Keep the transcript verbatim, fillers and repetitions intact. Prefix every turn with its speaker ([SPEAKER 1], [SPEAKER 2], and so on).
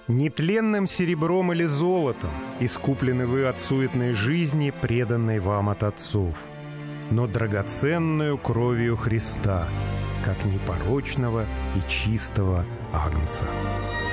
[SPEAKER 1] Не тленным серебром или золотом искуплены вы от суетной жизни, преданной вам от отцов, но драгоценную кровью Христа, как непорочного и чистого агнца.